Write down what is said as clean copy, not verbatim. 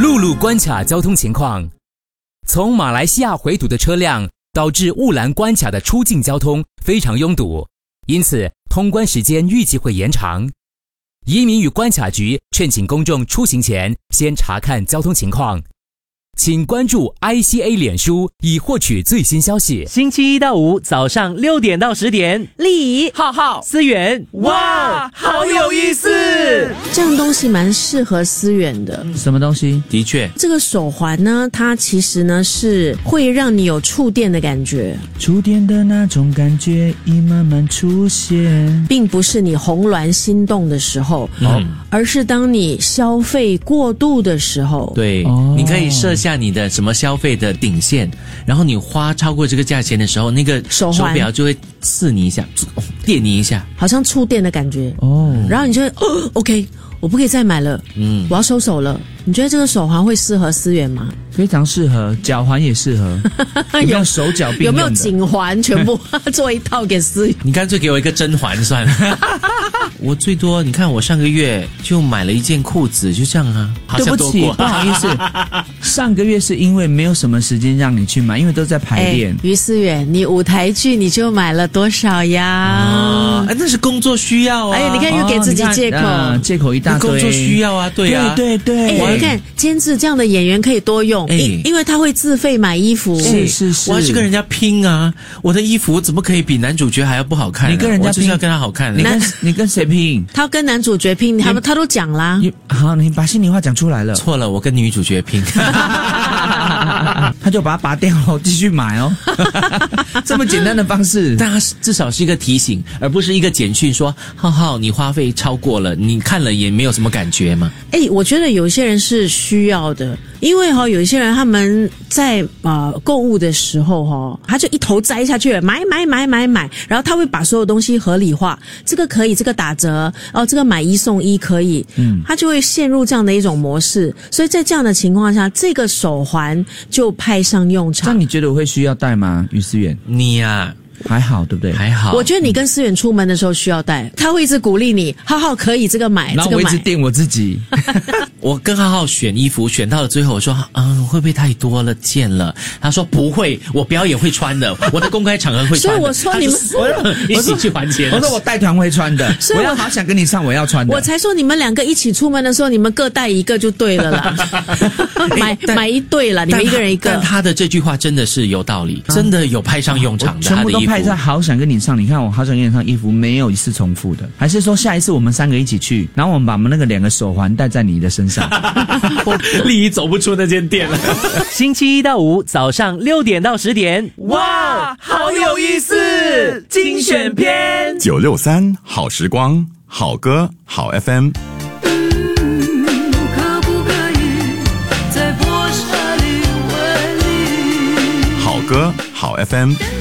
陆路关卡交通情况。从马来西亚回堵的车辆导致雾兰关卡的出境交通非常拥堵，因此通关时间预计会延长。移民与关卡局劝请公众出行前先查看交通情况。请关注 ICA 脸书以获取最新消息。 星期一到五早上6点到10点， 丽浩浩、思远，哇，好有意思！ 这样东西蛮适合思远的。 什么东西？ 的确， 这个手环呢，它其实呢是会让你有触电的感觉， 触电的那种感觉已慢慢出现， 并不是你红鸾心动的时候，而是当你消费过度的时候。 对，你可以设下你的什么消费的顶线，然后你花超过这个价钱的时候，那个手表就会刺你一下，电你一下， 好像触电的感觉然后你就会OK， 我不可以再买了，我要收手了。你觉得这个手环会适合思远吗？ 非常适合，脚环也适合，有手脚并用的。 有没有颈环全部做一套给思远？ 你干脆给我一个甄嬛算了。我最多，你看我上个月就买了一件裤子，就这样啊。 对不起，不好意思，上个月是因为没有什么时间让你去买，因为都在排练。 于思远，你舞台剧你就买了多少呀？ 那是工作需要啊。 你看又给自己借口， 借口一大堆。 工作需要啊，对啊， 对。 你看监制这样的演员可以多用，因为他会自费买衣服。 是， 我要去跟人家拼啊！我的衣服怎么可以比男主角还要不好看？ 你跟人家拼， 我就是要跟他好看。 你跟谁拼？ 他跟男主角拼，他都讲啦。 好，你把心里话讲出来了。 错了，我跟女主角拼。 他就把它拔掉了，继续买哦。这么简单的方式， 但它至少是一个提醒，而不是一个简讯说浩浩你花费超过了，你看了也没有什么感觉嘛。 我觉得有些人是需要的，因为有一些人他们在购物的时候他就一头栽下去了，买，然后他会把所有东西合理化，这个可以，这个打折，这个买1送1可以，他就会陷入这样的一种模式，所以在这样的情况下，这个手环就派上用场。 那你觉得我会需要戴吗，于思远？ 你呀还好，对不对？ 还好。 我觉得你跟思远出门的时候需要带，他会一直鼓励你，浩浩可以这个买， 然后我一直电我自己。 我跟浩浩选衣服，选到了最后，我说会不会太多了件了？他说不会，我表演会穿的，我的公开场合会穿的。 所以我说你们一起去还钱。 我说我带团会穿的，我要好想跟你上，我要穿的。 我才说你们两个一起出门的时候，你们各带一个就对了啦。买一对了，你们一个人一个。 但他的这句话真的是有道理，真的有派上用场的。 全部都派在好想跟你上。你看我好想跟你上衣服没有一次重复的，还是说下一次我们3个一起去，然后我们把我们那个2个手环戴在你的身上。 丽姨走不出那间店了。 星期一到五早上6点到10点， 哇，好有意思！精选篇 963好时光，好歌好 FM。 可不可以在薄纱里为你好歌好 FM。